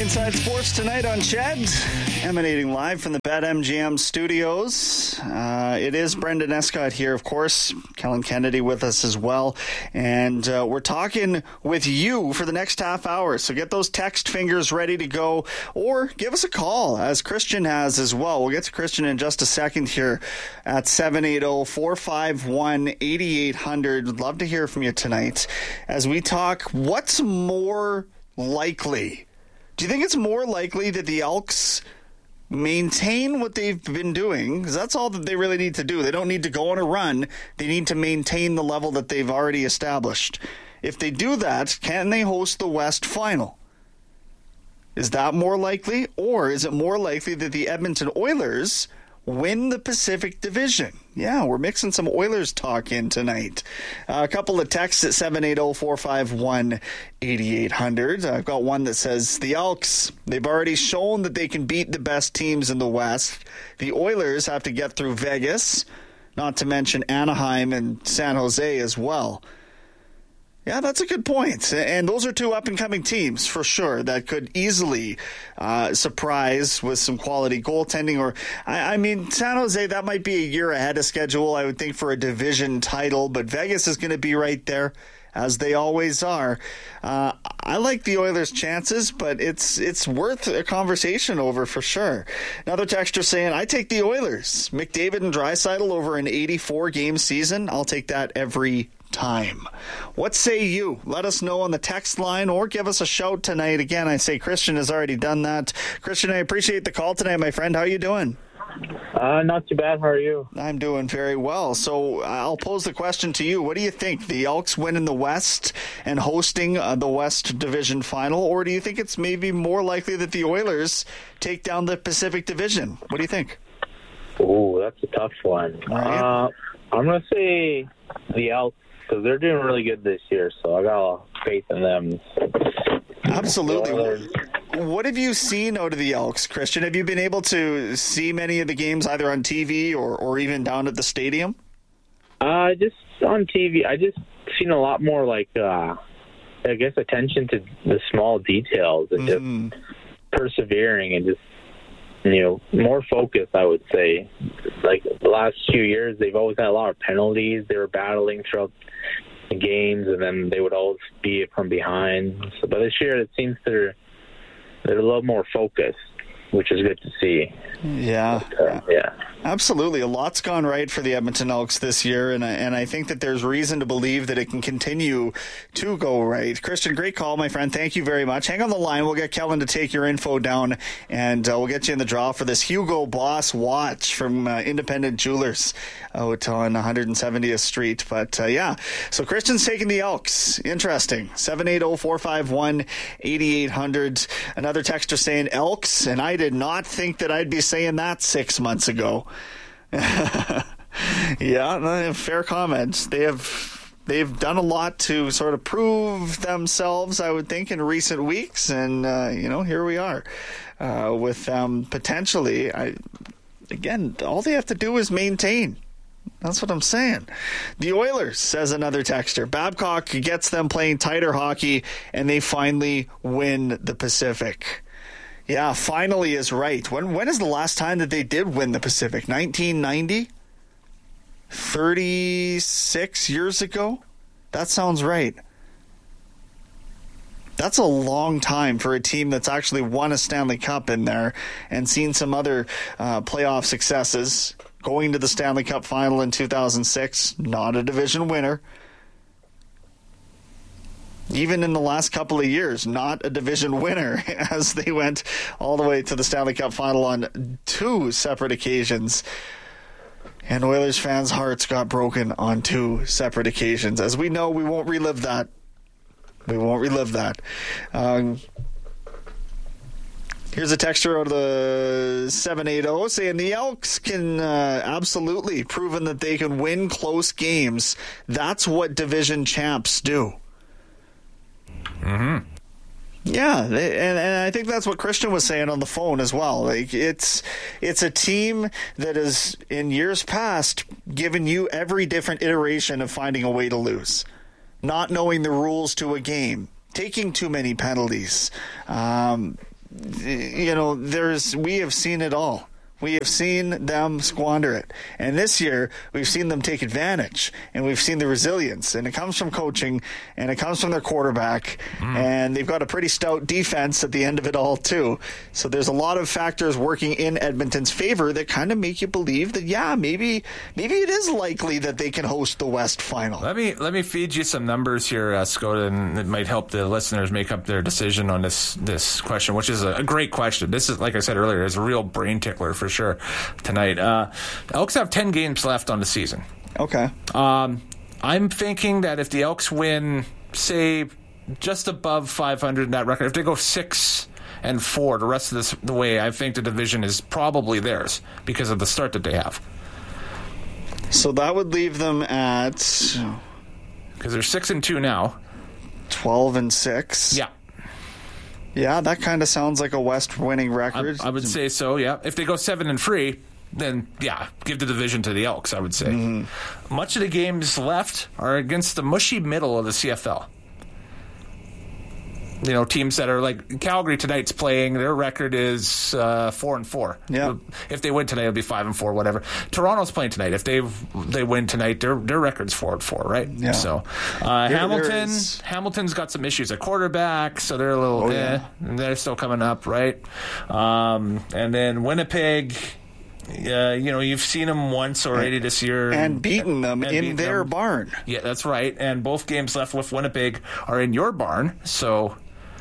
Inside Sports tonight on Ched, emanating live from the BetMGM studios. It is Brendan Escott here, of course. Kellen Kennedy with us as well. And we're talking with you for the next half hour. So get those text fingers ready to go, or give us a call, as Christian has as well. We'll get to Christian in just a second here at 780-451-8800. Would love to hear from you tonight as we talk what's more likely. Do you think it's more likely that the Elks maintain what they've been doing? Because that's all that they really need to do. They don't need to go on a run. They need to maintain the level that they've already established. If they do that, can they host the West Final? Is that more likely? Or is it more likely that the Edmonton Oilers win the Pacific Division? Yeah, we're mixing some Oilers talk in tonight. A couple of texts at 780-451-8800. I've got one that says, the Elks, they've already shown that they can beat the best teams in the West. The Oilers have to get through Vegas, not to mention Anaheim and San Jose as well. Yeah, that's a good point. And those are two up-and-coming teams, for sure, that could easily surprise with some quality goaltending. Or, I mean, San Jose, that might be a year ahead of schedule, I would think, for a division title. But Vegas is going to be right there, as they always are. I like the Oilers' chances, but it's worth a conversation over for sure. Another texter saying, I take the Oilers. McDavid and Draisaitl over an 84-game season. I'll take that every time. What say you? Let us know on the text line or give us a shout tonight. Again, I say Christian has already done that. Christian, I appreciate the call tonight, my friend. How are you doing? Not too bad. How are you? I'm doing very well. So I'll pose the question to you. What do you think? The Elks winning the West and hosting the West Division Final, or do you think it's maybe more likely that the Oilers take down the Pacific Division? What do you think? Oh, that's a tough one. Right. I'm going to say the Elks, because they're doing really good this year, so I got faith in them. Absolutely. What have you seen out of the Elks, Christian? Have you been able to see many of the games either on TV or even down at the stadium? Just on TV. I just seen a lot more, I guess, attention to the small details and just persevering and just, more focus, I would say. Like the last few years, they've always had a lot of penalties. They were battling throughout the games, and then they would always be from behind. But this year, it seems they're a little more focused, which is good to see. Yeah. Yeah. Absolutely. A lot's gone right for the Edmonton Elks this year, and I think that there's reason to believe that it can continue to go right. Christian, great call, my friend. Thank you very much. Hang on the line. We'll get Kellen to take your info down, and we'll get you in the draw for this Hugo Boss watch from Independent Jewelers out on 170th Street. But, yeah, so Christian's taking the Elks. Interesting. 780-451-8800. Another texter saying Elks, and I did not think that I'd be saying that 6 months ago. Yeah, fair comment. They've done a lot to sort of prove themselves, I would think, in recent weeks, and here we are with them potentially. Again, all they have to do is maintain. That's what I'm saying. The Oilers, says another texter. Babcock gets them playing tighter hockey, and they finally win the Pacific. Yeah, finally is right. When is the last time that they did win the Pacific? 1990? 36 years ago? That sounds right. That's a long time for a team that's actually won a Stanley Cup in there and seen some other playoff successes. Going to the Stanley Cup final in 2006, not a division winner. Even in the last couple of years, not a division winner, as they went all the way to the Stanley Cup final on 2 separate occasions. And Oilers fans' hearts got broken on 2 separate occasions. As we know, we won't relive that. Here's a texter out of the 780 saying the Elks can absolutely proven that they can win close games. That's what division champs do. Mm-hmm. Yeah, and I think that's what Christian was saying on the phone as well. Like it's a team that has, in years past, given you every different iteration of finding a way to lose. Not knowing the rules to a game, taking too many penalties, we have seen it all. We have seen them squander it. And this year, we've seen them take advantage, and we've seen the resilience. And it comes from coaching, and it comes from their quarterback. And they've got a pretty stout defense at the end of it all, too. So there's a lot of factors working in Edmonton's favor that kind of make you believe that, maybe it is likely that they can host the West Final. Let me feed you some numbers here, Skoda, and it might help the listeners make up their decision on this question, which is a great question. This is, like I said earlier, is a real brain tickler for sure tonight. Elks have 10 games left on the season. Okay. I'm thinking that if the Elks win, say, just above 500 in that record, if they go 6-4 the rest of the way, I think the division is probably theirs because of the start that they have. So that would leave them at, because they're 6-2 now, 12-6. Yeah. Yeah, that kind of sounds like a West winning record. I would say so, yeah. If they go 7-3, then, give the division to the Elks, I would say. Much of the games left are against the mushy middle of the CFL. Teams that are like Calgary tonight's playing, their record is 4-4. Yeah. If they win tonight, it'll be 5-4, whatever. Toronto's playing tonight. If they win tonight, their record's 4-4, right? Yeah. So Hamilton's got some issues at quarterback, so they're a little they're still coming up, right? And then Winnipeg. You've seen them once already this year. And beaten them in their barn. Yeah, that's right. And both games left with Winnipeg are in your barn, so...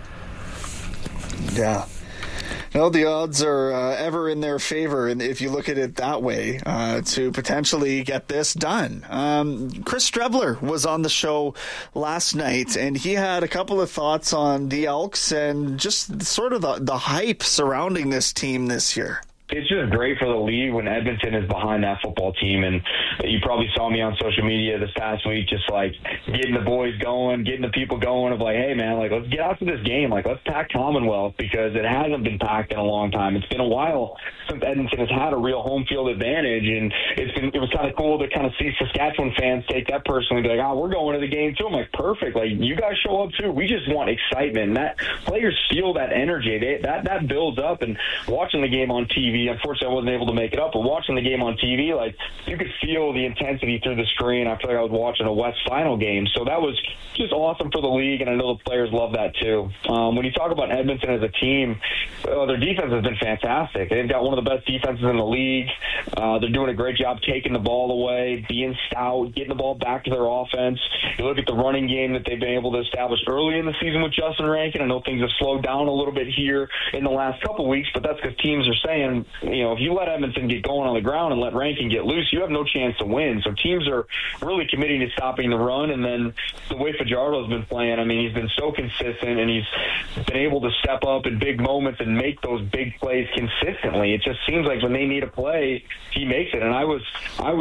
Yeah. No, the odds are ever in their favor, and if you look at it that way, to potentially get this done. Chris Streveler was on the show last night, and he had a couple of thoughts on the Elks and just sort of the hype surrounding this team this year. It's just great for the league when Edmonton is behind that football team. And you probably saw me on social media this past week, just like getting the boys going, getting the people going of like, hey, man, like, let's get out to this game. Like, let's pack Commonwealth because it hasn't been packed in a long time. It's been a while since Edmonton has had a real home field advantage. And it was kind of cool to kind of see Saskatchewan fans take that personally, be like, we're going to the game too. I'm like, perfect. Like, you guys show up too. We just want excitement. And that players feel that energy. That builds up. And watching the game on TV, unfortunately, I wasn't able to make it up, but watching the game on TV, like, you could feel the intensity through the screen. I feel like I was watching a West Final game. So that was just awesome for the league, and I know the players love that too. When you talk about Edmonton as a team, their defense has been fantastic. They've got one of the best defenses in the league. They're doing a great job taking the ball away, being stout, getting the ball back to their offense. You look at the running game that they've been able to establish early in the season with Justin Rankin. I know things have slowed down a little bit here in the last couple weeks, but that's because teams are saying, if you let Edmonton get going on the ground and let Rankin get loose, you have no chance to win. So teams are really committing to stopping the run. And then the way Fajardo's been playing, I mean, he's been so consistent, and he's been able to step up in big moments and make those big plays consistently. It just seems like when they need a play, he makes it. And I was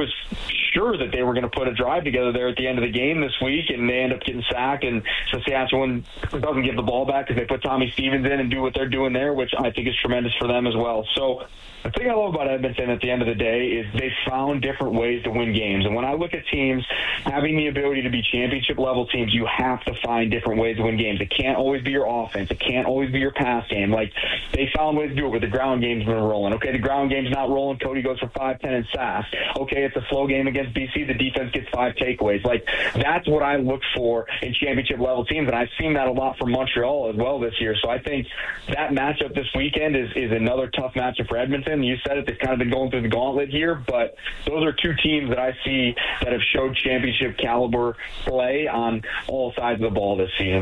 sure that they were going to put a drive together there at the end of the game this week, and they end up getting sacked, and Saskatchewan doesn't give the ball back because they put Tommy Stevens in and do what they're doing there, which I think is tremendous for them as well. So the thing I love about Edmonton at the end of the day is they found different ways to win games. And when I look at teams having the ability to be championship-level teams, you have to find different ways to win games. It can't always be your offense. It can't always be your pass game. Like, they found ways to do it where the ground game's been rolling. Okay, the ground game's not rolling. Cody goes for 5-10 and Sass. Okay, it's a slow game against BC. The defense gets 5 takeaways. Like, that's what I look for in championship-level teams, and I've seen that a lot from Montreal as well this year. So I think that matchup this weekend is another tough matchup for Edmonton. You said it, they've kind of been going through the gauntlet here, but those are two teams that I see that have showed championship caliber play on all sides of the ball this season.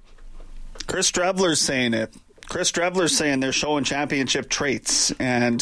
Chris Streveler's saying it. Chris Streveler's saying they're showing championship traits. And,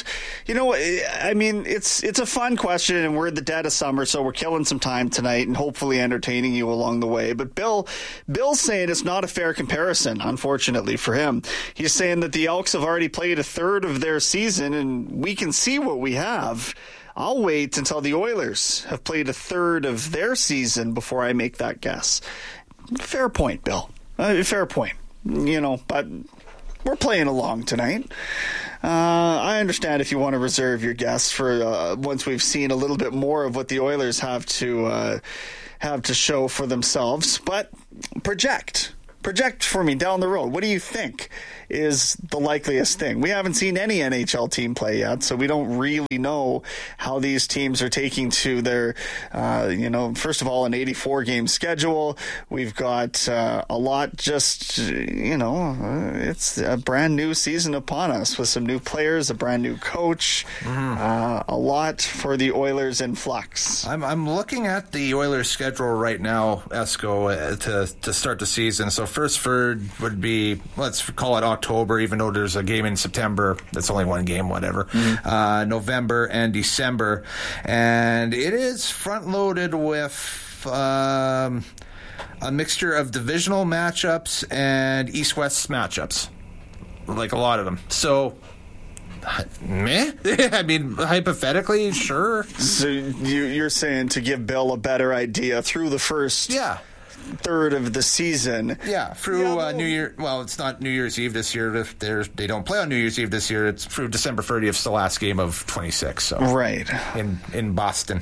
I mean, it's a fun question, and we're in the dead of summer, so we're killing some time tonight and hopefully entertaining you along the way. But Bill's saying it's not a fair comparison, unfortunately for him. He's saying that the Elks have already played a third of their season, and we can see what we have. I'll wait until the Oilers have played a third of their season before I make that guess. Fair point, Bill. Fair point. But we're playing along tonight. I understand if you want to reserve your guess for once we've seen a little bit more of what the Oilers have to show for themselves. But project project for me down the road. What do you think is the likeliest thing? We haven't seen any NHL team play yet, so we don't really know how these teams are taking to their, first of all, an 84-game schedule. We've got a lot just, it's a brand new season upon us with some new players, a brand new coach, a lot for the Oilers in flux. I'm looking at the Oilers schedule right now, Esco, to start the season. So first third would be, let's call it October, even though there's a game in September. That's only one game, whatever. November and December. And it is front-loaded with a mixture of divisional matchups and East-West matchups. Like a lot of them. So, meh? I mean, hypothetically, sure. So you're saying to give Bill a better idea through the first third of the season. Yeah, through New Year. Well, it's not New Year's Eve this year. They don't play on New Year's Eve this year. It's through December 30th, the last game of 26. So right in Boston.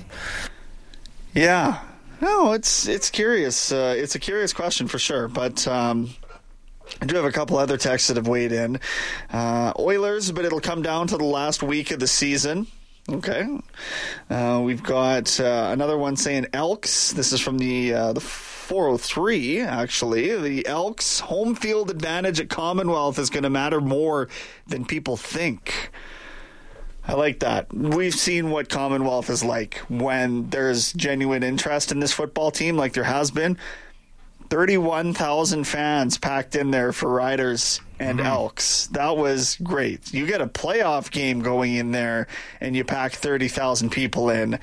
Yeah. No, it's curious. It's a curious question for sure, but. I do have a couple other texts that have weighed in. Oilers, but it'll come down to the last week of the season. Okay. We've got another one saying Elks. This is from the 403, actually. The Elks' home field advantage at Commonwealth is going to matter more than people think. I like that. We've seen what Commonwealth is like when there's genuine interest in this football team, like there has been. 31,000 fans packed in there for Riders and Elks. That was great. You get a playoff game going in there, and you pack 30,000 people in,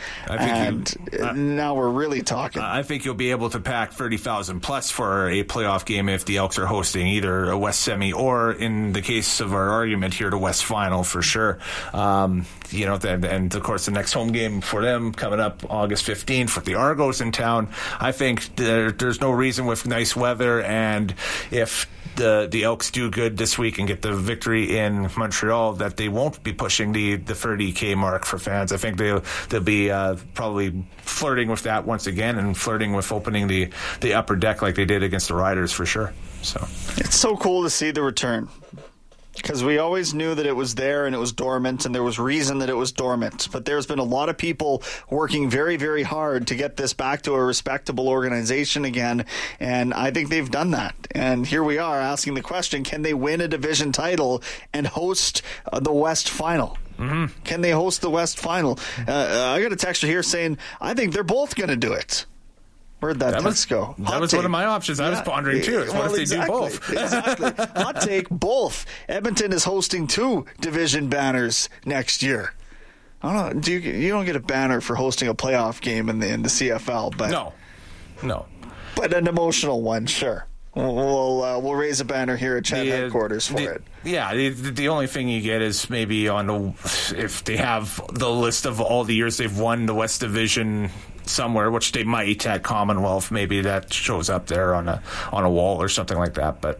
now we're really talking. I think you'll be able to pack 30,000 plus for a playoff game if the Elks are hosting either a West Semi or, in the case of our argument here, the West Final for sure. And of course the next home game for them coming up August 15th with the Argos in town. I think there's no reason with nice weather, and if the Elks do good this week and get the victory in Montreal, that they won't be pushing the 30K mark for fans. I think they'll be probably flirting with that once again and flirting with opening the upper deck like they did against the Riders for sure. So it's so cool to see the return. Because we always knew that it was there and it was dormant, and there was reason that it was dormant. But there's been a lot of people working very, very hard to get this back to a respectable organization again, and I think they've done that. And here we are asking the question, can they win a division title and host the West Final? Can they host the West Final? I got a texter here saying, I think they're both going to do it. Where'd that text go? That was one of my options. I was pondering too. What if they do both? Exactly. Hot take, both. Edmonton is hosting 2 division banners next year. I don't know. You don't get a banner for hosting a playoff game in the CFL, but no. But an emotional one, sure. We'll raise a banner here at Chat headquarters for it. Yeah, the only thing you get is maybe if they have the list of all the years they've won the West Division somewhere, which they might at Commonwealth, maybe that shows up there on a wall or something like that. But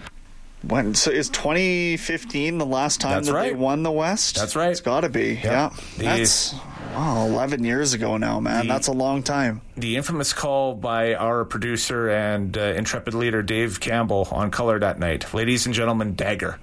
so is 2015 the last time they won the West? That's right. It's got to be. Yeah. That's 11 years ago now, man. That's a long time. The infamous call by our producer and intrepid leader Dave Campbell on color that night. Ladies and gentlemen, dagger.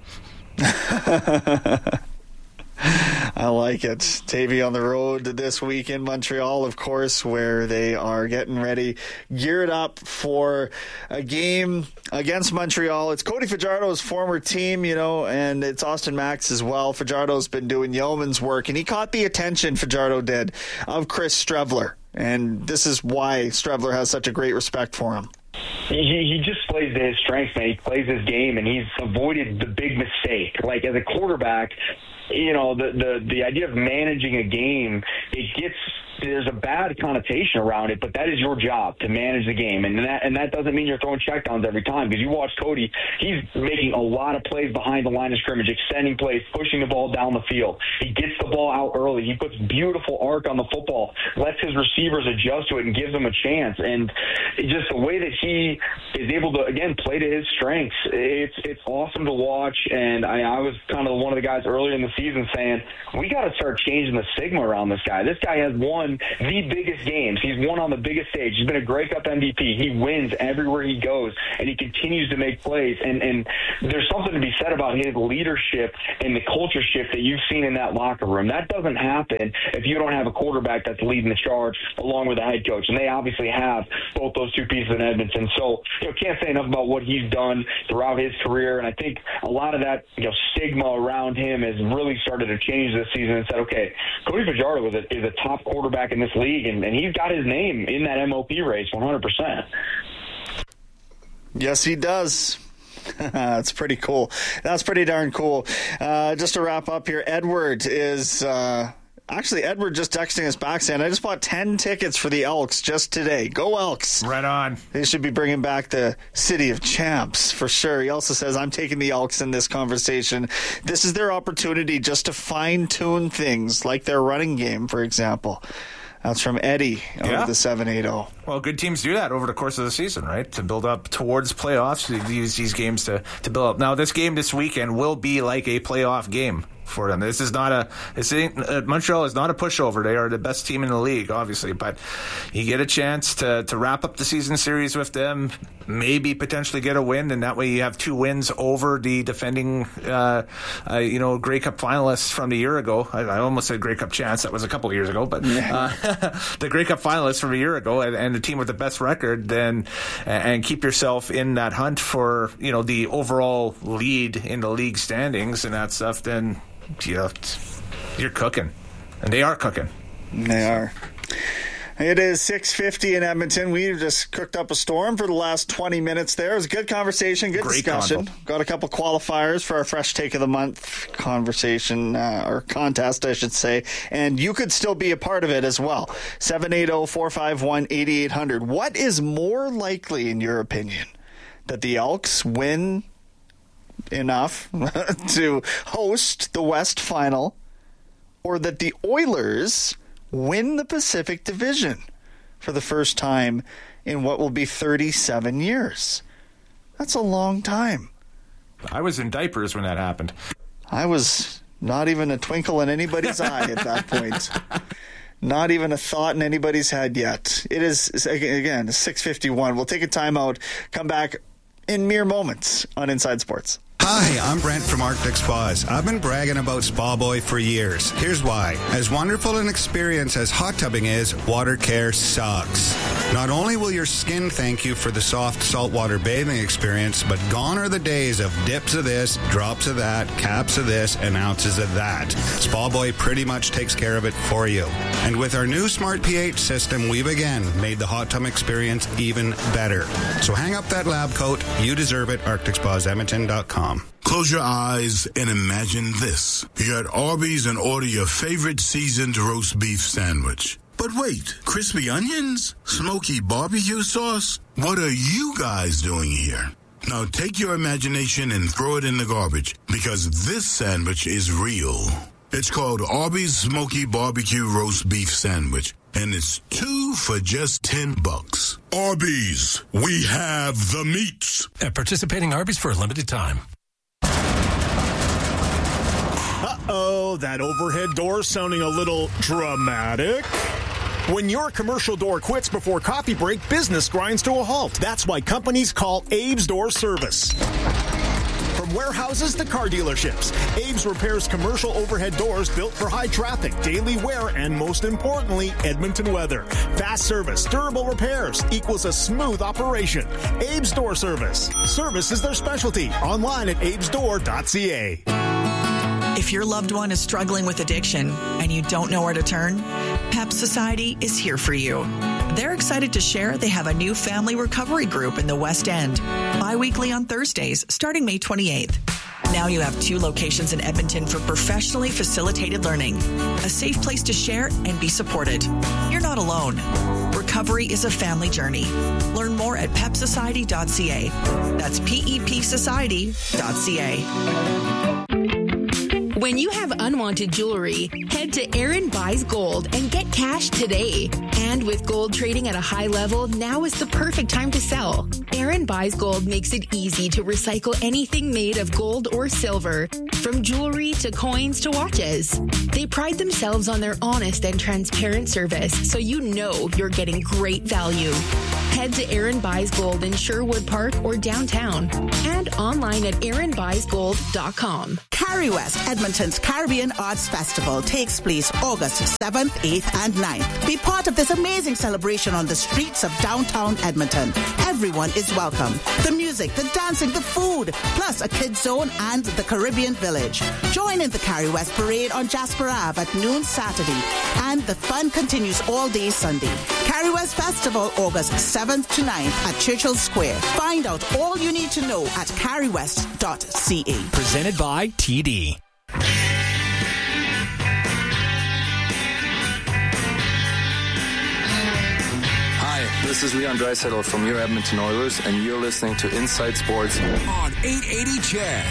I like it. Tavy on the road this week in Montreal, of course, where they are getting ready, geared up for a game against Montreal. It's Cody Fajardo's former team, and it's Austin Max as well. Fajardo's been doing yeoman's work, and he caught the attention, Fajardo did, of Chris Streveler. And this is why Streveler has such a great respect for him. He just plays to his strengths, man. He plays his game, and he's avoided the big mistake. Like, as a quarterback, the idea of managing a game, there's a bad connotation around it, but that is your job, to manage the game. And that doesn't mean you're throwing checkdowns every time, because you watch Cody, he's making a lot of plays behind the line of scrimmage, extending plays, pushing the ball down the field. He gets the ball out early. He puts beautiful arc on the football, lets his receivers adjust to it and gives them a chance. And just the way that he is able to, again, play to his strengths, it's awesome to watch. And I was kind of one of the guys earlier in the season saying, we got to start changing the stigma around this guy. This guy has won the biggest games. He's won on the biggest stage. He's been a Grey Cup MVP. He wins everywhere he goes, and he continues to make plays. And there's something to be said about his leadership and the culture shift that you've seen in that locker room. That doesn't happen if you don't have a quarterback that's leading the charge along with the head coach. And they obviously have both those two pieces in Edmonton. So, can't say enough about what he's done throughout his career. And I think a lot of that, stigma around him has really started to change this season and said, okay, Cody Fajardo is a top quarterback in this league, and he's got his name in that MOP race 100%. Yes, he does. That's pretty cool. That's pretty darn cool. Just to wrap up here, Edward is... Actually, Edward just texting us back saying, I just bought 10 tickets for the Elks just today. Go Elks. Right on. They should be bringing back the City of Champs for sure. He also says, I'm taking the Elks in this conversation. This is their opportunity just to fine-tune things like their running game, for example. That's from Eddie over the 780. Well, good teams do that over the course of the season, right? To build up towards playoffs. They use these games to build up. Now, this game this weekend will be like a playoff game for them. This is not Montreal is not a pushover. They are the best team in the league, obviously, but you get a chance to wrap up the season series with them, maybe potentially get a win, and that way you have 2 wins over the defending, Grey Cup finalists from the year ago. I almost said Grey Cup chance. That was a couple of years ago, but the Grey Cup finalists from a year ago, and the team with the best record, then, and keep yourself in that hunt for, the overall lead in the league standings and that stuff, then, you're cooking. And they are cooking. They are. It is 6:50 in Edmonton. We've just cooked up a storm for the last 20 minutes there. It was a good conversation, good discussion. Got a couple qualifiers for our Fresh Take of the Month conversation, or contest, I should say. And you could still be a part of it as well. 780-451-8800. What is more likely, in your opinion, that the Elks win enough to host the West Final, or that the Oilers win the Pacific Division for the first time in what will be 37 years? That's a long time. I was in diapers when that happened. I was not even a twinkle in anybody's eye at that point. Not even a thought in anybody's head yet. It is, again, 6:51. We'll take a timeout, come back in mere moments on Inside Sports. Hi, I'm Brent from Arctic Spas. I've been bragging about Spa Boy for years. Here's why. As wonderful an experience as hot tubbing is, water care sucks. Not only will your skin thank you for the soft saltwater bathing experience, but gone are the days of dips of this, drops of that, caps of this, and ounces of that. Spa Boy pretty much takes care of it for you. And with our new Smart pH system, we've again made the hot tub experience even better. So hang up that lab coat. You deserve it. ArcticSpasEdmonton.com. Close your eyes and imagine this. You're at Arby's and order your favorite seasoned roast beef sandwich. But wait, crispy onions? Smoky barbecue sauce? What are you guys doing here? Now take your imagination and throw it in the garbage, because this sandwich is real. It's called Arby's Smoky Barbecue Roast Beef Sandwich, and it's 2 for just $10. Arby's, we have the meats. At participating Arby's for a limited time. Uh-oh, that overhead door sounding a little dramatic. When your commercial door quits before coffee break, business grinds to a halt. That's why companies call Abe's Door Service. From warehouses to car dealerships, Abe's repairs commercial overhead doors built for high traffic, daily wear, and most importantly, Edmonton weather. Fast service, durable repairs equals a smooth operation. Abe's Door Service. Service is their specialty. Online at abesdoor.ca. If your loved one is struggling with addiction and you don't know where to turn, PEP Society is here for you. They're excited to share they have a new family recovery group in the West End, bi-weekly on Thursdays, starting May 28th. Now you have 2 locations in Edmonton for professionally facilitated learning, a safe place to share and be supported. You're not alone. Recovery is a family journey. Learn more at pepsociety.ca. That's PEPsociety.ca. When you have unwanted jewelry, Head to Aaron Buys Gold and get cash today. And with gold trading at a high level, now is the perfect time to sell. Aaron Buys Gold makes it easy to recycle anything made of gold or silver, from jewelry to coins to watches. They pride themselves on their honest and transparent service, so you know you're getting great value. Head to Aaron Buys Gold in Sherwood Park or downtown, and online at aaronbuysgold.com. Carrie West, Edmonton's Caribbean Arts Festival, takes place August 7th, 8th, and 9th. Be part of this amazing celebration on the streets of downtown Edmonton. Everyone is welcome. The music, the dancing, the food, plus a kids zone and the Caribbean Village. Join in the Carrie West Parade on Jasper Ave at noon Saturday, and the fun continues all day Sunday. Carrie West Festival, August 7th to 9th at Churchill Square. Find out all you need to know at carriewest.ca. Presented by TD. Hi, this is Leon Draisaitl from your Edmonton Oilers, and you're listening to Inside Sports on 880 CHED.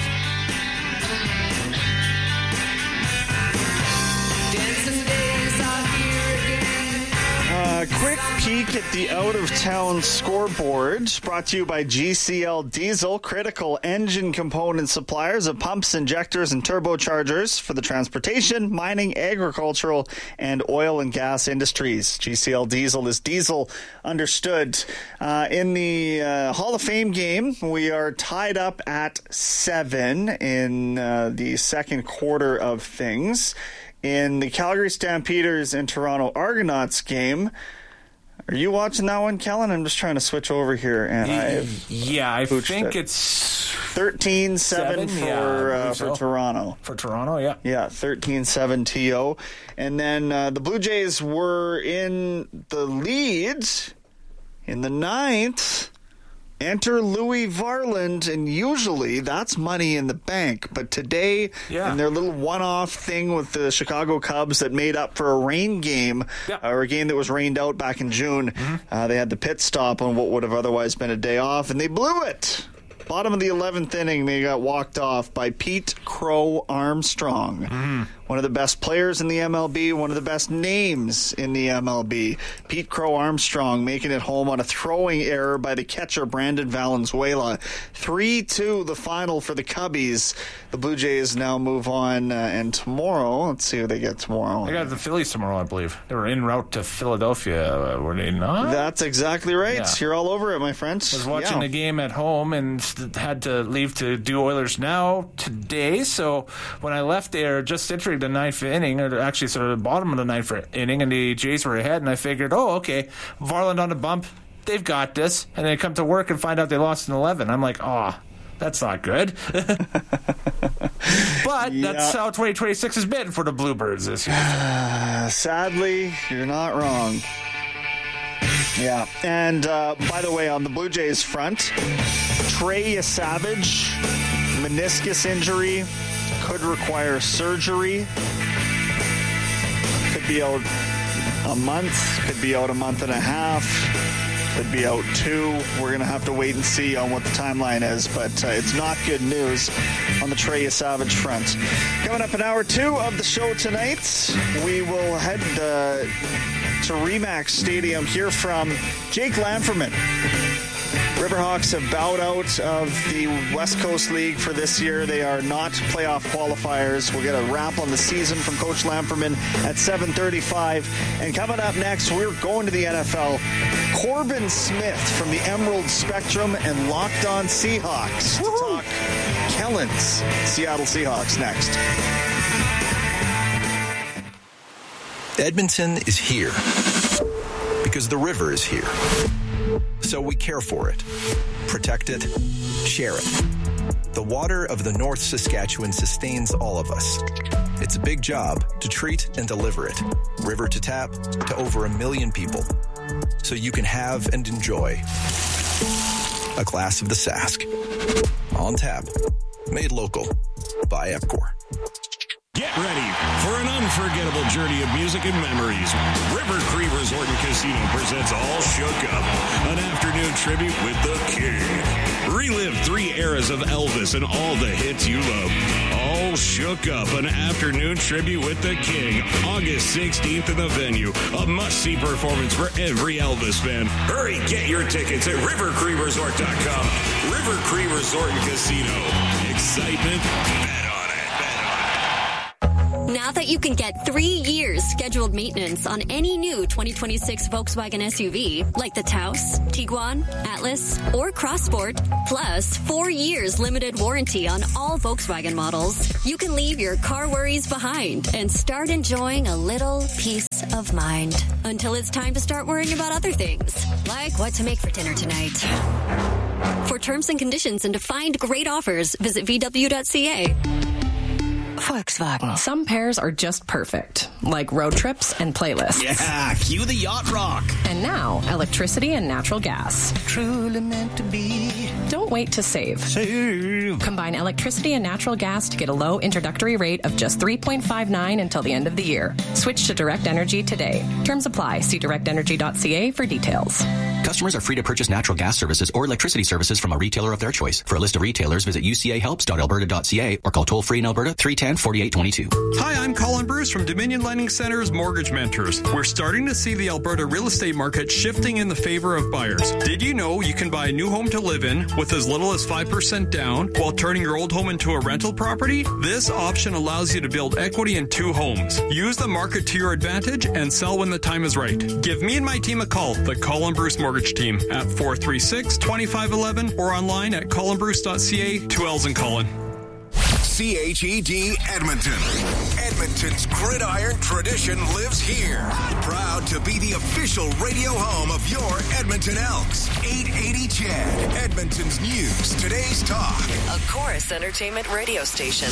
Quick peek at the out-of-town scoreboard, brought to you by GCL Diesel, critical engine component suppliers of pumps, injectors, and turbochargers for the transportation, mining, agricultural, and oil and gas industries. GCL Diesel is diesel understood. In the Hall of Fame game, we are tied up at 7 in the second quarter of things. In the Calgary Stampeders and Toronto Argonauts game, are you watching that one, Kellen? I'm just trying to switch over here, and I think it's 13-7 for Toronto. For Toronto, yeah. Yeah, 13-7 TO. And then the Blue Jays were in the lead in the 9th. Enter Louis Varland, and usually that's money in the bank. But today, in their little one-off thing with the Chicago Cubs that made up for a rain game, or a game that was rained out back in June, they had the pit stop on what would have otherwise been a day off, and they blew it. Bottom of the 11th inning, they got walked off by Pete Crow Armstrong. One of the best players in the MLB, one of the best names in the MLB. Pete Crow Armstrong making it home on a throwing error by the catcher Brandon Valenzuela. 3-2 the final for the Cubbies. The Blue Jays now move on, and tomorrow, let's see who they get tomorrow. They got the Phillies tomorrow, I believe. They were en route to Philadelphia, were they not? That's exactly right. Yeah. You're all over it, my friends. I was watching the game at home and had to leave to do Oilers Now today, so when I left there, just entering the 9th inning, or actually sort of the bottom of the 9th inning, and the Jays were ahead, and I figured, okay, Varland on the bump, they've got this, and then I come to work and find out they lost in 11. I'm like, that's not good. But that's how 2026 has been for the Bluebirds this year. Sadly, you're not wrong. Yeah, and by the way, on the Blue Jays front, Trey Savage, meniscus injury, could require surgery. Could be out a month, could be out a month and a half, could be out 2. We're going to have to wait and see on what the timeline is, but it's not good news on the Trey Savage front. Coming up in hour 2 of the show tonight, we will head to RE/MAX Stadium, hear from Jake Lamferman. Riverhawks have bowed out of the West Coast League for this year. They are not playoff qualifiers. We'll get a wrap on the season from Coach Lamferman at 7:35. And coming up next, we're going to the NFL. Corbin Smith from the Emerald Spectrum and Locked On Seahawks to talk Kellen's Seattle Seahawks next. Edmonton is here because the river is here. So we care for it, protect it, share it. The water of the North Saskatchewan sustains all of us. It's a big job to treat and deliver it, river to tap, to over 1 million people. So you can have and enjoy a glass of the Sask. On tap, made local by Epcor. Get ready for an unforgettable journey of music and memories. River Cree Resort and Casino presents All Shook Up, an afternoon tribute with the King. Relive 3 eras of Elvis and all the hits you love. All shook up. An afternoon tribute with the King. August 16th in the venue. A must-see performance for every Elvis fan. Hurry, get your tickets at rivercreeresort.com. River Cree Resort and Casino. Excitement, bet on it. Now that you can get 3 years scheduled maintenance on any new 2026 Volkswagen SUV, like the Taos, Tiguan, Atlas, or Crossport, plus 4 years limited warranty on all Volkswagen models, you can leave your car worries behind and start enjoying a little peace of mind. Until it's time to start worrying about other things, like what to make for dinner tonight. For terms and conditions and to find great offers, visit VW.ca. Volkswagen. Some pairs are just perfect, like road trips and playlists. Yeah, cue the yacht rock. And now, electricity and natural gas. Truly meant to be. Don't wait to save. Combine electricity and natural gas to get a low introductory rate of just $3.59 until the end of the year. Switch to Direct Energy today. Terms apply. See directenergy.ca for details. Customers are free to purchase natural gas services or electricity services from a retailer of their choice. For a list of retailers, visit ucahelps.alberta.ca or call toll-free in Alberta 310-4822. Hi, I'm Colin Bruce from Dominion Lending Center's Mortgage Mentors. We're starting to see the Alberta real estate market shifting in the favor of buyers. Did you know you can buy a new home to live in with as little as 5% down while turning your old home into a rental property? This option allows you to build equity in 2 homes. Use the market to your advantage and sell when the time is right. Give me and my team a call, the Colin Bruce Mortgage Team, at 436-2511 or online at colinbruce.ca. 2 L's in Colin. CHED Edmonton. Edmonton's gridiron tradition lives here. Proud to be the official radio home of your Edmonton Elks. 880 CHED, Edmonton's news, today's talk. A Chorus Entertainment radio station.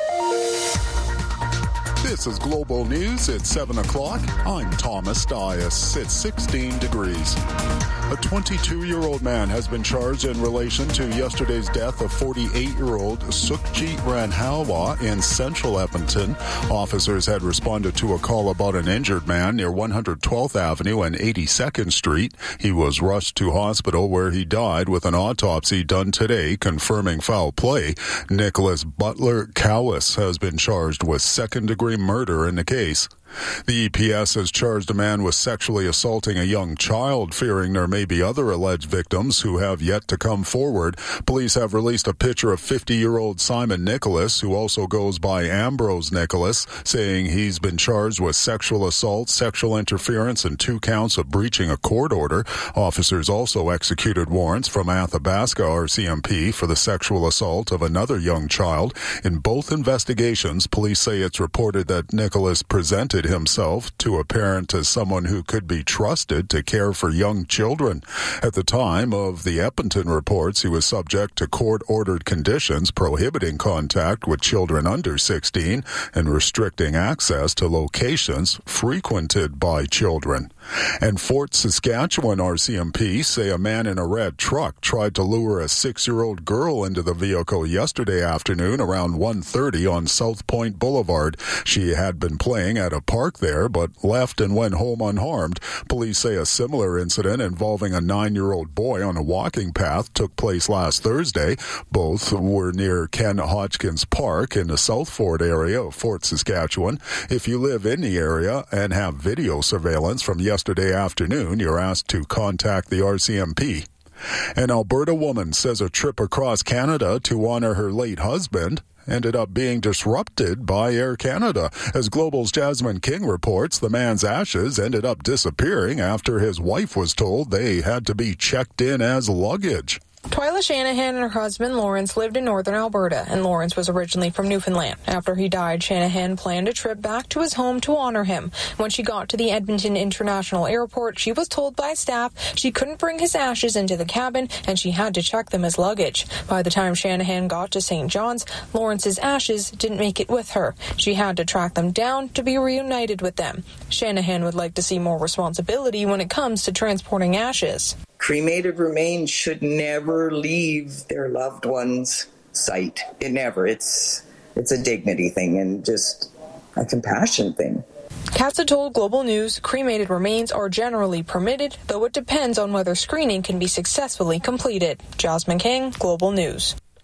This is Global News at 7 o'clock. I'm Thomas Dias. It's 16 degrees. A 22-year-old man has been charged in relation to yesterday's death of 48-year-old Sukhjit Ranhawa in central Edmonton. Officers had responded to a call about an injured man near 112th Avenue and 82nd Street. He was rushed to hospital where he died with an autopsy done today confirming foul play. Nicholas Butler Cowis has been charged with second-degree murder in the case. The EPS has charged a man with sexually assaulting a young child, fearing there may be other alleged victims who have yet to come forward. Police have released a picture of 50-year-old Simon Nicholas, who also goes by Ambrose Nicholas, saying he's been charged with sexual assault, sexual interference, and 2 counts of breaching a court order. Officers also executed warrants from Athabasca RCMP for the sexual assault of another young child. In both investigations, police say it's reported that Nicholas presented himself to a parent as someone who could be trusted to care for young children. At the time of the Edmonton reports, he was subject to court-ordered conditions prohibiting contact with children under 16 and restricting access to locations frequented by children. And Fort Saskatchewan RCMP say a man in a red truck tried to lure a 6-year-old girl into the vehicle yesterday afternoon around 1:30 on South Point Boulevard. She had been playing at a park there, but left and went home unharmed. Police say a similar incident involving a 9-year-old boy on a walking path took place last Thursday. Both were near Ken Hodgkins Park in the South Fort area of Fort Saskatchewan. If you live in the area and have video surveillance from yesterday afternoon, you're asked to contact the RCMP. An Alberta woman says a trip across Canada to honor her late husband ended up being disrupted by Air Canada. As Global's Jasmine King reports, the man's ashes ended up disappearing after his wife was told they had to be checked in as luggage. Twyla Shanahan and her husband Lawrence lived in northern Alberta, and Lawrence was originally from Newfoundland. After he died, Shanahan planned a trip back to his home to honor him. When she got to the Edmonton International Airport, she was told by staff she couldn't bring his ashes into the cabin, and she had to check them as luggage. By the time Shanahan got to St. John's, Lawrence's ashes didn't make it with her. She had to track them down to be reunited with them. Shanahan would like to see more responsibility when it comes to transporting ashes. Cremated remains should never leave their loved one's sight. It never. It's a dignity thing and just a compassion thing. CATSA told Global News cremated remains are generally permitted, though it depends on whether screening can be successfully completed. Jasmine King, Global News.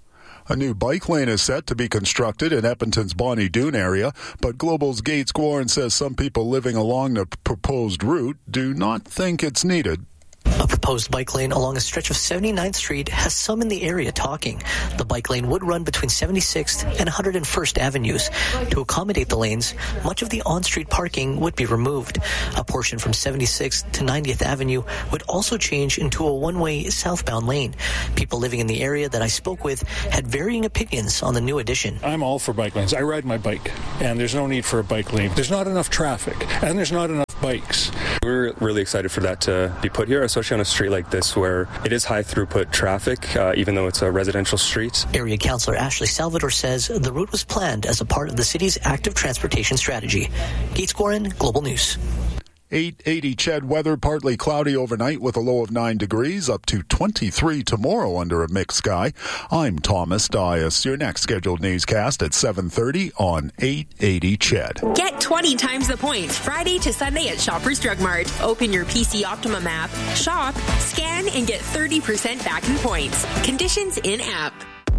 A new bike lane is set to be constructed in Edmonton's Bonnie Doon area, but Global's Gates Gorin says some people living along the proposed route do not think it's needed. A proposed bike lane along a stretch of 79th Street has some in the area talking. The bike lane would run between 76th and 101st Avenues. To accommodate the lanes, much of the on-street parking would be removed. A portion from 76th to 90th Avenue would also change into a one-way southbound lane. People living in the area that I spoke with had varying opinions on the new addition. I'm all for bike lanes. I ride my bike, and there's no need for a bike lane. There's not enough traffic, and there's not enough bikes. We're really excited for that to be put here, especially on a street like this where it is high throughput traffic, even though it's a residential street. Area Councillor Ashley Salvador says the route was planned as a part of the city's active transportation strategy. Gates Gorin, Global News. 8:80 Ched weather, partly cloudy overnight with a low of 9 degrees, up to 23 tomorrow under a mixed sky. I'm Thomas Dias. Your next scheduled newscast at 7:30 on 880 Ched. Get 20 times the points Friday to Sunday at Shoppers Drug Mart. Open your PC Optimum app, shop, scan, and get 30% back in points. Conditions in-app.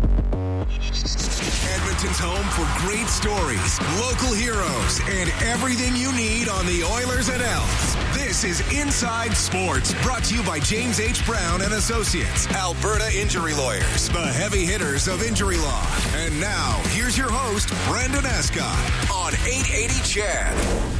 Edmonton's home for great stories, local heroes, and everything you need on the Oilers and Elks. This is Inside Sports, brought to you by James H. Brown and Associates, Alberta Injury Lawyers, the heavy hitters of injury law. And now, here's your host, Brendan Escott, on 880 Ched.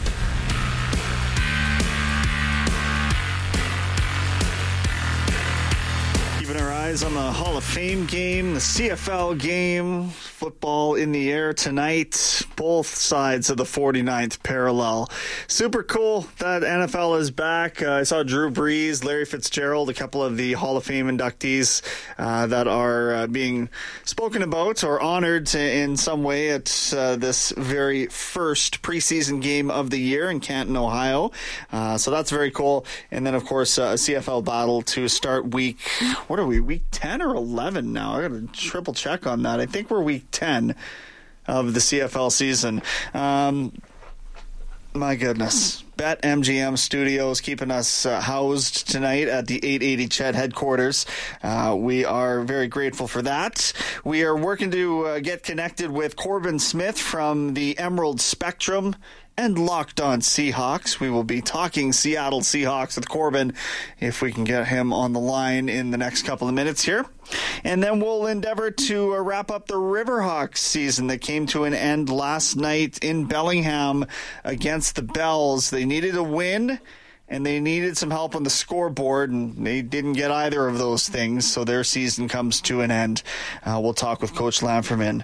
Keeping our eyes on the Hall of Fame game, the CFL game, football in the air tonight, both sides of the 49th parallel. Super cool that NFL is back. I saw Drew Brees, Larry Fitzgerald, a couple of the Hall of Fame inductees that are being spoken about or honored in some way at this very first preseason game of the year in Canton, Ohio. So that's very cool. And then, of course, a CFL battle to start week... What are we, week 10 or 11 now? I got to triple check on that. I think we're week 10 of the CFL season. My goodness. BetMGM Studios keeping us housed tonight at the 880 Ched headquarters. We are very grateful for that. We are working to get connected with Corbin Smith from the Emerald Spectrum and Locked On Seahawks. We will be talking Seattle Seahawks with Corbin if we can get him on the line in the next couple of minutes here. And then we'll endeavor to wrap up the Riverhawks season that came to an end last night in Bellingham against the Bells. They needed a win, and they needed some help on the scoreboard, and they didn't get either of those things, so their season comes to an end. We'll talk with Coach Lamferman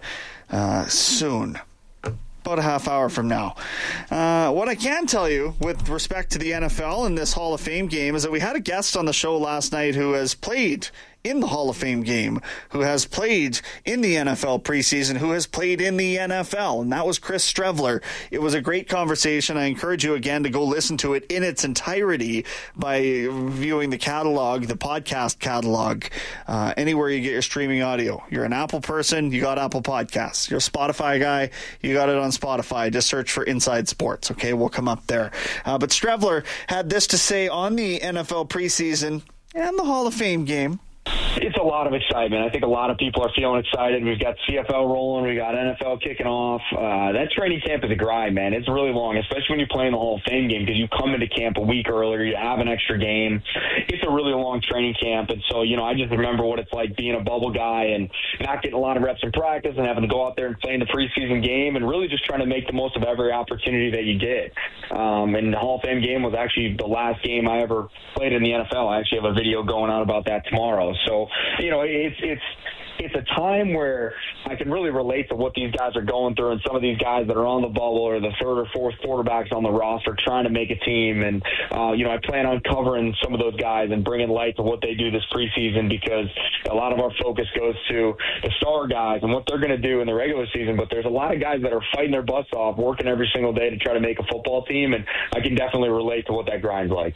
soon. About a half hour from now. What I can tell you with respect to the NFL and this Hall of Fame game is that we had a guest on the show last night who has played in the Hall of Fame game, who has played in the NFL preseason, who has played in the NFL, and that was Chris Strevler. It was a great conversation. I encourage you again to go listen to it in its entirety by viewing the catalog, the podcast catalog, anywhere you get your streaming audio. You're an Apple person, you got Apple Podcasts. You're a Spotify guy, you got it on Spotify. Just search for Inside Sports, okay? We'll come up there. But Strevler had this to say on the NFL preseason and the Hall of Fame game. It's a lot of excitement. I think a lot of people are feeling excited. We've got CFL rolling. We got NFL kicking off. That training camp is a grind, man. It's really long, especially when you play in the Hall of Fame game because you come into camp a week earlier. You have an extra game. It's a really long training camp. And so, I just remember what it's like being a bubble guy and not getting a lot of reps in practice and having to go out there and play in the preseason game and really just trying to make the most of every opportunity that you get. And the Hall of Fame game was actually the last game I ever played in the NFL. I actually have a video going out about that tomorrow. So, it's a time where I can really relate to what these guys are going through, and some of these guys that are on the bubble or the third or fourth quarterbacks on the roster trying to make a team. And, I plan on covering some of those guys and bringing light to what they do this preseason because a lot of our focus goes to the star guys and what they're going to do in the regular season. But there's a lot of guys that are fighting their butts off, working every single day to try to make a football team, and I can definitely relate to what that grind's like.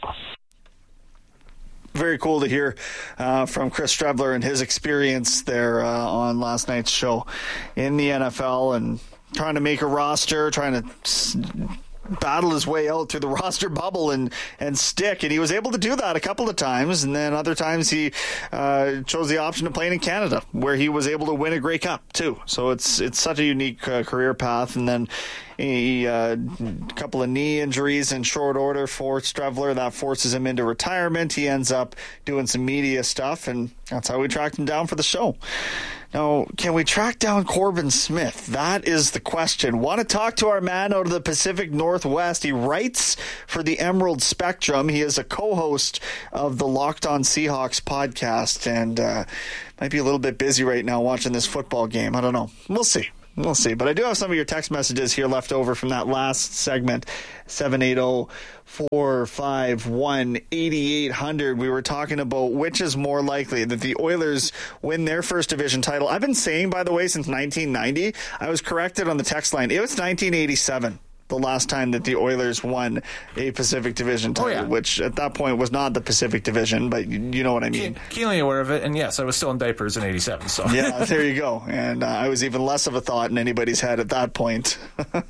Very cool to hear from Chris Strevler and his experience there on last night's show in the NFL and trying to make a roster, trying to battle his way out through the roster bubble and stick. And he was able to do that a couple of times. And then other times he chose the option of playing in Canada, where he was able to win a Grey Cup too. So it's such a unique career path. And then a couple of knee injuries in short order for Strevler. That forces him into retirement. He ends up doing some media stuff, and that's how we tracked him down for the show. Now, can we track down Corbin Smith? That is the question. Want to talk to our man out of the Pacific Northwest. He writes for the Emerald Spectrum. He is a co-host of the Locked On Seahawks podcast, and might be a little bit busy right now watching this football game. I don't know. We'll see. But I do have some of your text messages here left over from that last segment, 780-451-8800. We were talking about which is more likely, that the Oilers win their first division title. I've been saying, by the way, since 1990, I was corrected on the text line. It was 1987. The last time that the Oilers won a Pacific Division title, which at that point was not the Pacific Division, but you know what I mean. Keenly aware of it, and yes, I was still in diapers in 87. So yeah, there you go. And I was even less of a thought in anybody's head at that point.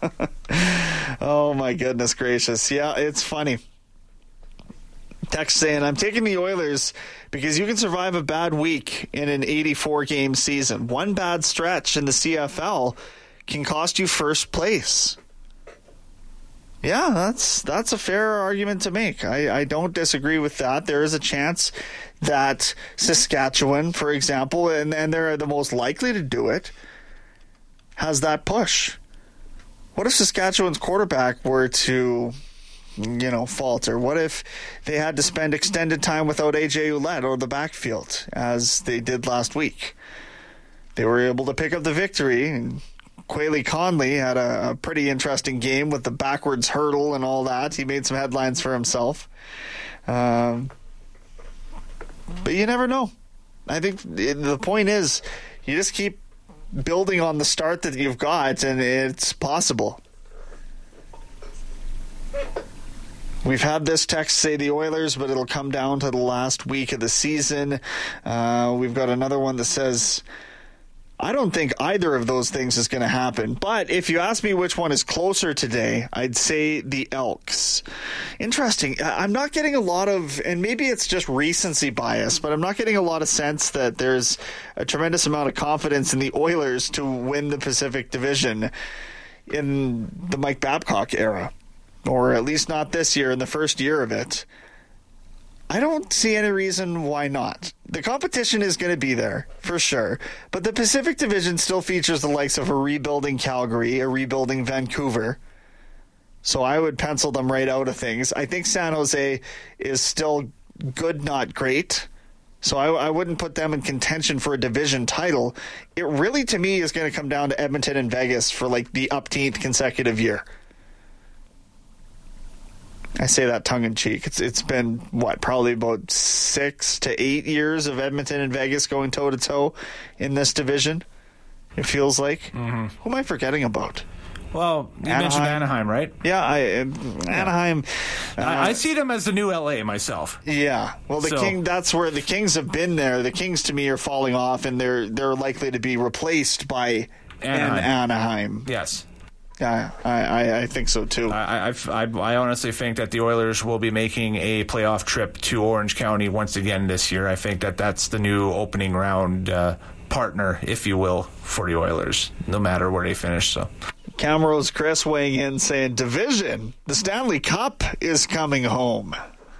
Oh my goodness gracious. Yeah, it's funny. Text saying, I'm taking the Oilers because you can survive a bad week in an 84-game season. One bad stretch in the CFL can cost you first place. Yeah, that's a fair argument to make. I don't disagree with that. There is a chance that Saskatchewan, for example, and they're the most likely to do it, has that push. What if Saskatchewan's quarterback were to, falter? What if they had to spend extended time without A.J. Ouellette or the backfield, as they did last week? They were able to pick up the victory, and Quayle Conley had a pretty interesting game with the backwards hurdle and all that. He made some headlines for himself. But you never know. I think the point is you just keep building on the start that you've got, and it's possible. We've had this text say the Oilers, but it'll come down to the last week of the season. We've got another one that says, I don't think either of those things is going to happen. But if you ask me which one is closer today, I'd say the Elks. Interesting. I'm not getting a lot of, and maybe it's just recency bias, but I'm not getting a lot of sense that there's a tremendous amount of confidence in the Oilers to win the Pacific Division in the Mike Babcock era, or at least not this year, in the first year of it. I don't see any reason why not. The competition is going to be there, for sure. But the Pacific Division still features the likes of a rebuilding Calgary, a rebuilding Vancouver. So I would pencil them right out of things. I think San Jose is still good, not great. So I wouldn't put them in contention for a division title. It really, to me, is going to come down to Edmonton and Vegas for like the upteenth consecutive year. I say that tongue-in-cheek. It's been, probably about 6 to 8 years of Edmonton and Vegas going toe-to-toe in this division, it feels like. Mm-hmm. Who am I forgetting about? Well, you mentioned Anaheim, right? Yeah, Anaheim. I see them as the new LA myself. Yeah. Well, that's where the Kings have been there. The Kings, to me, are falling off, and they're likely to be replaced by Anaheim. Yes. Yeah, I think so too. I honestly think that the Oilers will be making a playoff trip to Orange County once again this year. I think that that's the new opening round partner, if you will, for the Oilers, no matter where they finish. So, Camrose Chris weighing in saying, "Division, the Stanley Cup is coming home."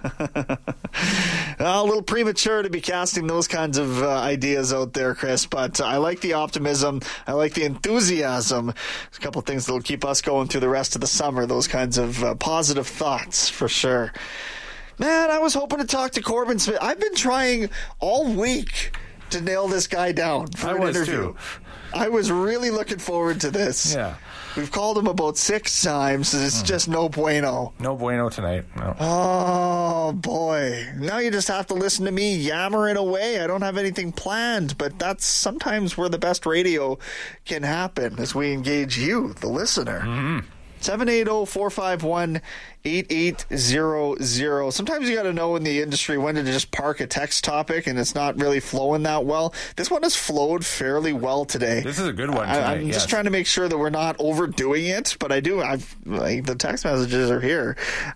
A little premature to be casting those kinds of ideas out there, Chris, but I like the optimism. I like the enthusiasm. There's a couple of things that will keep us going through the rest of the summer, those kinds of positive thoughts for sure. Man, I was hoping to talk to Corbin Smith. I've been trying all week to nail this guy down for an interview. I was really looking forward to this. Yeah. We've called him about 6 times. It's just no bueno. No bueno tonight. No. Oh, boy. Now you just have to listen to me yammering away. I don't have anything planned, but that's sometimes where the best radio can happen, as we engage you, the listener. Mm-hmm. 780-451-8800. Sometimes you got to know in the industry when to just park a text topic and it's not really flowing that well. This one has flowed fairly well today. This is a good one tonight, I'm just trying to make sure that we're not overdoing it, but the text messages are here.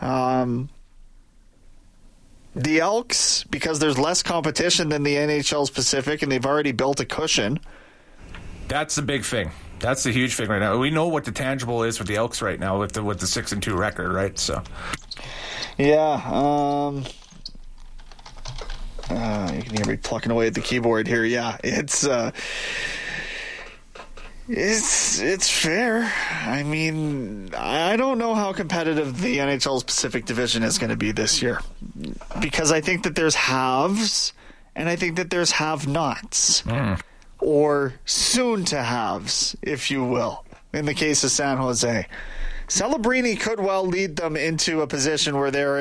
The Elks, because there's less competition than the NHL's Pacific and they've already built a cushion. That's the big thing. That's the huge thing right now. We know what the tangible is with the Elks right now with the 6-2 record, right? So, yeah. You can hear me plucking away at the keyboard here. Yeah, it's fair. I mean, I don't know how competitive the NHL's Pacific Division is going to be this year, because I think that there's haves and I think that there's have-nots. Or soon-to-haves, if you will, in the case of San Jose. Celebrini could well lead them into a position where they're